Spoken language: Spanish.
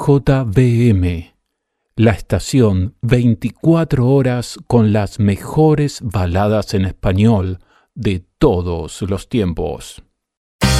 JVM, la estación 24 horas con las mejores baladas en español de todos los tiempos.